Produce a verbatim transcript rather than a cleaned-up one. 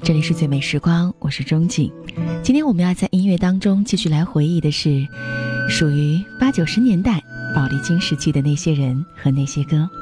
这里是最美时光，我是钟景。今天我们要在音乐当中继续来回忆的是属于八九十年代宝丽金时期的那些人和那些歌。